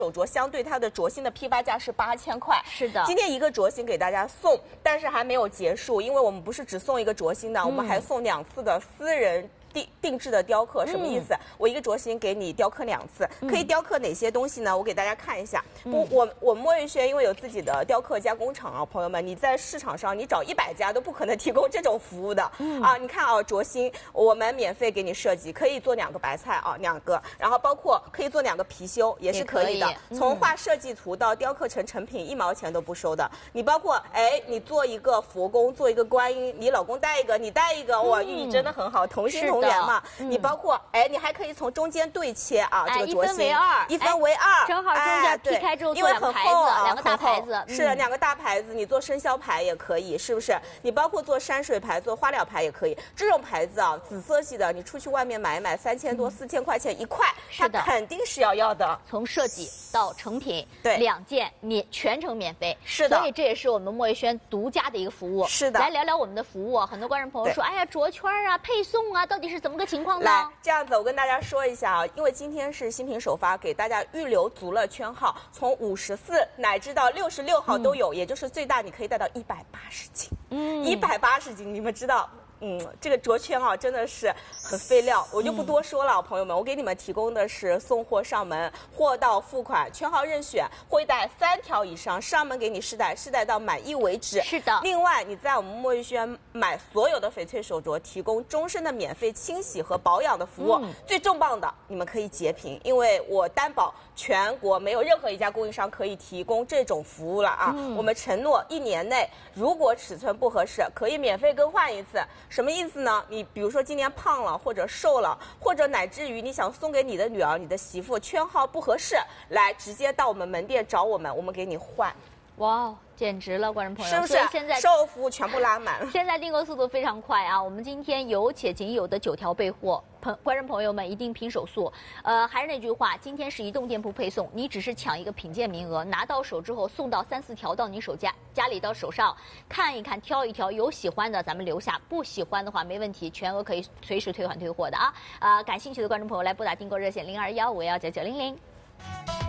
手镯相对它的镯芯的批发价是8000块。 是的， 今天一个镯芯给大家送，但是还没有结束，因为我们不是只送一个镯芯的，我们还送2次的私人定制的雕刻。什么意思？我一个镯芯给你雕刻2次，可以雕刻哪些东西呢？我给大家看一下。我们墨玉轩因为有自己的雕刻加工厂啊，朋友们，你在市场上你找100家都不可能提供这种服务的啊。你看啊，镯芯我们免费给你设计，可以做2个白菜啊，2个，然后包括可以做2个貔貅也是可以的。从画设计图到雕刻成品1毛钱都不收的。你包括你做一个佛宫，做一个观音，你老公戴一个，你戴一个，哇，寓意真的很好，同心同源嘛。你包括你还可以从中间对切啊，这个镯芯1分为2， 正好中间劈开之后做2个牌子，2个大牌子， 是2个大牌子，你做生肖牌也可以，是不是？你包括做山水牌、做花鸟牌也可以。这种牌子啊，紫色系的，你出去外面买3000多、4000块钱1块，它肯定是要的。 从设计到成品， 对 ，2件全程免费， 是的。 所以这也是我们墨玉轩独家的一个服务。 是的。 来聊聊我们的服务，很多观众朋友说，哎呀，镯圈啊、配送啊，到底是怎么个情况呢？ 来，这样子我跟大家说一下啊，因为今天是新品首发，给大家预留足了圈号，从54乃至到66号都有，也就是最大你可以带到180斤。180斤，你们知道？这个镯圈啊，真的是很费料，我就不多说了，朋友们，我给你们提供的是送货上门，货到付款，圈号任选，会带3条以上，上门给你试戴到满意为止。 是的。 另外，你在我们墨玉轩买所有的翡翠手镯，提供终身的免费清洗和保养的服务。最重磅的，你们可以截屏，因为我担保全国没有任何一家供应商可以提供这种服务了啊。我们承诺1年内，如果尺寸不合适，可以免费更换1次。什么意思呢？你比如说今年胖了，或者瘦了，或者乃至于你想送给你的女儿、你的媳妇，圈号不合适，来直接到我们门店找我们，我们给你换。 哇，简直了，观众朋友， 是不是？现在售后服务全部拉满。 现在订购速度非常快啊！我们今天有且仅有的9条备货，观众朋友们一定拼手速。还是那句话，今天是移动店铺配送，你只是抢一个品鉴名额，拿到手之后送到3、4条到你家里到手上看一看，挑一挑，有喜欢的咱们留下，不喜欢的话没问题，全额可以随时退换退货的啊！感兴趣的观众朋友来拨打订购热线0215519900。